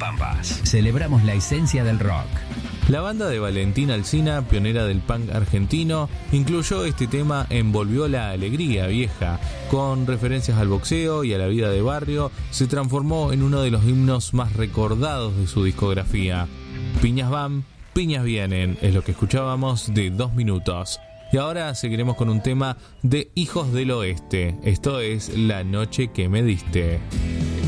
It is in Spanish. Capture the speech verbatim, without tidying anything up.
Pampas. Celebramos la esencia del rock. La banda de Valentina Alsina, pionera del punk argentino, incluyó este tema en Volvió la Alegría Vieja. Con referencias al boxeo y a la vida de barrio, se transformó en uno de los himnos más recordados de su discografía. Piñas van, piñas vienen, es lo que escuchábamos de Dos Minutos. Y ahora seguiremos con un tema de Hijos del Oeste. Esto es La Noche que me diste.